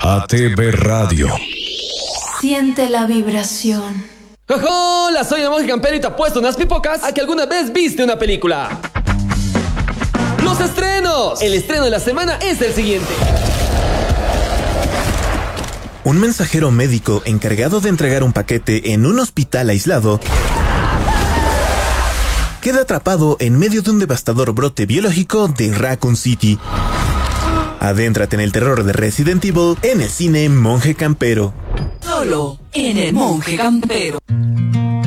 ATV Radio. Siente la vibración. Hola, soy el monje campero y te apuesto unas pipocas a que alguna vez viste una película. ¡Los estrenos! El estreno de la semana es el siguiente. Un mensajero médico encargado de entregar un paquete en un hospital aislado queda atrapado en medio de un devastador brote biológico de Raccoon City. Adéntrate en el terror de Resident Evil en el cine Monje Campero. Solo en el Monje Campero.